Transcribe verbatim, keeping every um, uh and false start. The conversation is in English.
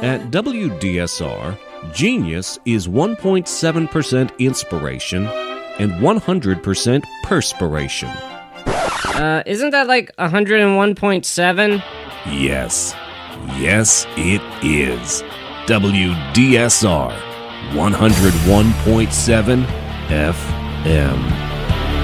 At W D S R, genius is one point seven percent inspiration and one hundred percent perspiration. Uh, isn't that like one hundred one point seven? Yes. Yes, it is. W D S R, one hundred one point seven F M.